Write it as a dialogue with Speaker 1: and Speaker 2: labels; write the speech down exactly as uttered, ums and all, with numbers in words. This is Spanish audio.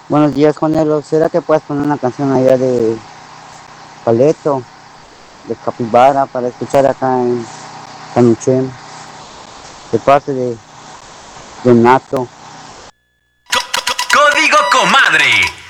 Speaker 1: Buenos días, Juanelo. ¿Será que puedes poner una canción allá de Paleto, de Capibara, para escuchar acá en Canuchem, de parte de Donato?
Speaker 2: Código Comadre.